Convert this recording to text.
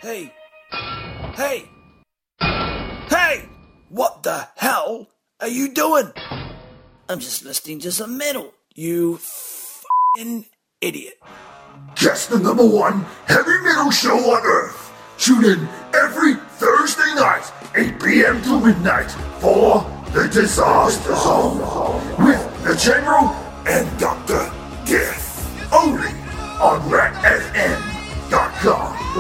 Hey! Hey! Hey! What the hell are you doing? I'm just listening to some metal, you f***ing idiot. Just the number one heavy metal show on Earth. Tune in every Thursday night, 8 p.m. to midnight, for The Disaster Zone with the General and Dr. Death. Only on Rat